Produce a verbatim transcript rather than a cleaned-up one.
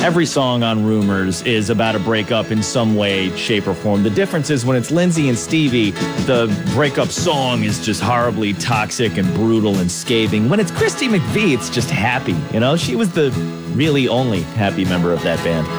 Every song on Rumors is about a breakup in some way, shape, or form. The difference is when it's Lindsay and Stevie, the breakup song is just horribly toxic and brutal and scathing. When it's Christy McVie, it's just happy. You know, she was the really only happy member of that band.